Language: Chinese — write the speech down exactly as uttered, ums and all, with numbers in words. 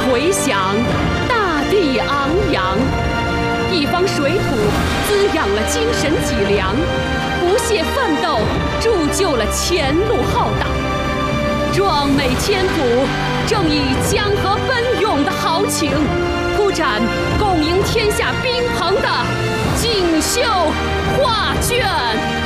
回响，大地昂扬，一方水土滋养了精神脊梁，不懈奋斗铸就了前路浩荡。壮美千古，正以江河奔涌的豪情，铺展共赢天下宾朋的锦绣画卷。